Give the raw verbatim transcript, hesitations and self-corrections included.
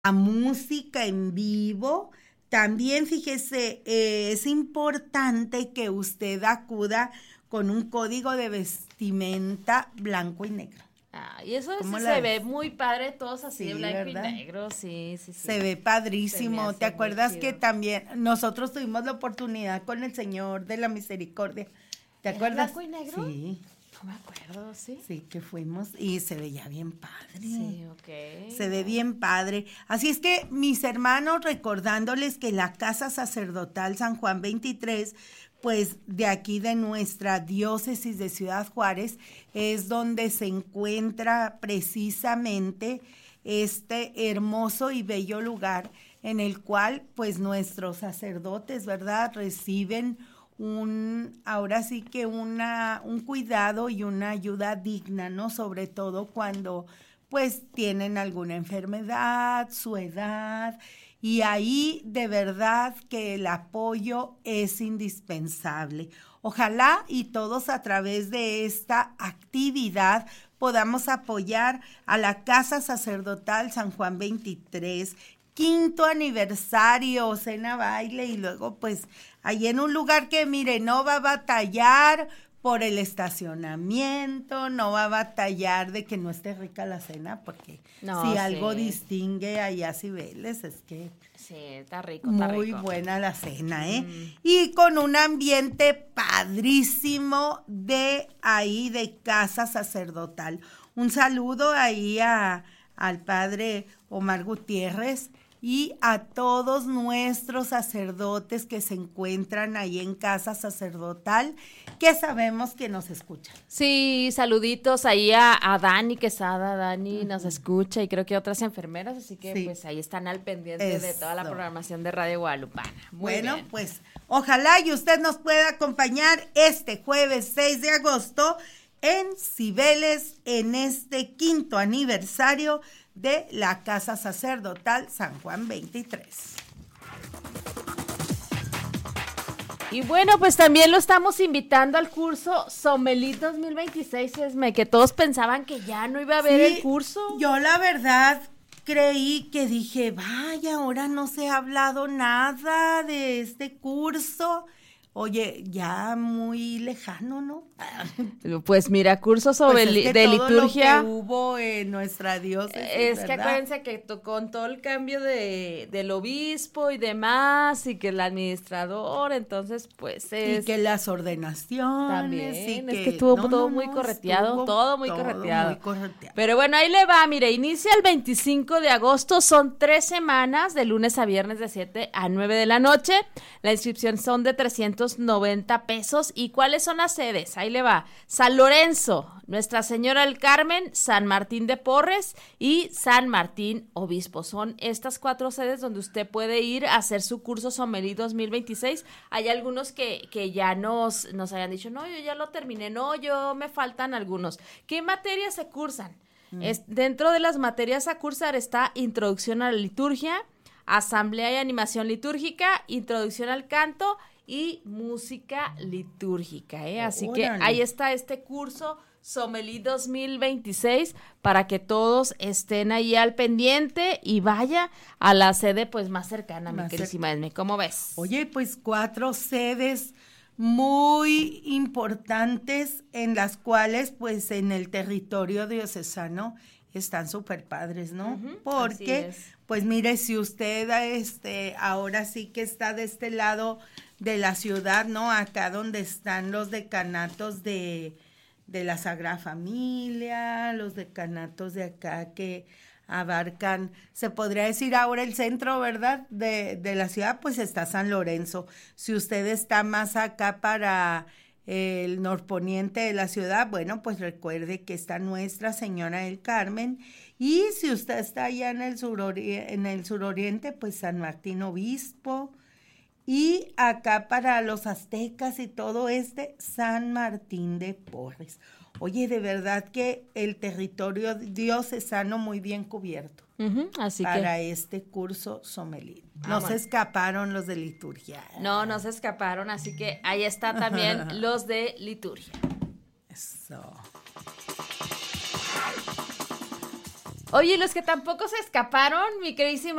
a música en vivo. También, fíjese, eh, es importante que usted acuda con un código de vestimenta blanco y negro. Ah, y eso sí ¿Cómo se la ve ves? muy padre, todos así de Sí, blanco ¿verdad? y negro, sí, sí, sí. Se ve Se me padrísimo. hace ¿Te muy acuerdas que chido. también nosotros tuvimos la oportunidad con el Señor de la Misericordia? ¿Te ¿Era acuerdas? blanco y negro? Sí, No me acuerdo, ¿sí? sí, que fuimos y se veía bien padre. Sí, ok. Se ve bien padre. Así es que, mis hermanos, recordándoles que la Casa Sacerdotal San Juan veintitrés, pues de aquí de nuestra diócesis de Ciudad Juárez, es donde se encuentra precisamente este hermoso y bello lugar en el cual pues nuestros sacerdotes, ¿verdad?, reciben un, ahora sí que una, un cuidado y una ayuda digna, ¿no? Sobre todo cuando pues tienen alguna enfermedad, su edad, y ahí de verdad que el apoyo es indispensable. Ojalá y todos a través de esta actividad podamos apoyar a la Casa Sacerdotal San Juan veintitrés, quinto aniversario, cena, baile, y luego pues ahí en un lugar que mire, no va a batallar por el estacionamiento, no va a batallar de que no esté rica la cena, porque No, si sí. algo distingue allá a Cibeles es que Sí, está rico, está muy rico. buena la cena, ¿eh? Mm. Y con un ambiente padrísimo de ahí, de Casa Sacerdotal. Un saludo ahí a, al padre Omar Gutiérrez y a todos nuestros sacerdotes que se encuentran ahí en Casa Sacerdotal, que sabemos que nos escuchan. Sí, saluditos ahí a, a Dani Quesada. Dani uh-huh. nos escucha y creo que otras enfermeras, así que sí. pues ahí están al pendiente Eso. de toda la programación de Radio Guadalupana. Muy bueno, bien. pues ojalá y usted nos pueda acompañar este jueves seis de agosto en Cibeles, en este quinto aniversario de la Casa Sacerdotal San Juan veintitrés. Y bueno, pues también lo estamos invitando al curso Sommelier dos mil veintiséis, Esme, que todos pensaban que ya no iba a haber sí, el curso. Yo la verdad creí que dije, vaya, ahora no se ha hablado nada de este curso. Oye, ya muy lejano, ¿no? Pues mira, curso sobre pues es que de todo liturgia. Lo que hubo en nuestra diócesis, Es ¿verdad? que acuérdense que to, con todo el cambio de del obispo y demás, y que el administrador, entonces pues es. Y que las ordenaciones. También, y es que, que estuvo no, todo no, muy no, correteado, todo muy todo correteado. muy correteado. Pero bueno, ahí le va, mire, inicia el veinticinco de agosto, son tres semanas, de lunes a viernes de siete a nueve de la noche. La inscripción son de trescientos noventa pesos. ¿Y cuáles son las sedes? Ahí le va. San Lorenzo, Nuestra Señora del Carmen, San Martín de Porres y San Martín Obispo. Son estas cuatro sedes donde usted puede ir a hacer su curso Sommelier dos mil veintiséis. Hay algunos que, que ya nos, nos hayan dicho, no, yo ya lo terminé, no, yo me faltan algunos. ¿Qué materias se cursan? Mm. Es, dentro de las materias a cursar está Introducción a la Liturgia, Asamblea y Animación Litúrgica, Introducción al Canto y Música Litúrgica, ¿eh? Así oh, que ahí está este curso Sommelier dos mil veintiséis para que todos estén ahí al pendiente y vaya a la sede pues más cercana, más mi querísima Esme. ¿Cómo ves? Oye, pues cuatro sedes muy importantes en las cuales pues en el territorio diocesano están súper padres, ¿no? Uh-huh, porque pues mire, si usted este ahora sí que está de este lado de la ciudad, ¿no? Acá donde están los decanatos de, de la Sagrada Familia, los decanatos de acá que abarcan, se podría decir ahora el centro, ¿verdad? De, de la ciudad, pues está San Lorenzo. Si usted está más acá para el norponiente de la ciudad, bueno, pues recuerde que está Nuestra Señora del Carmen. Y si usted está allá en el suroriente, en el suroriente, pues San Martín Obispo. Y acá para los aztecas y todo este, San Martín de Porres. Oye, de verdad que el territorio diocesano muy bien cubierto. Uh-huh, así para que... este curso Sommelier. Ah, no bueno. se escaparon los de liturgia. No, no se escaparon, así que ahí está también los de liturgia. Eso. Oye, los que tampoco se escaparon, mi queridísima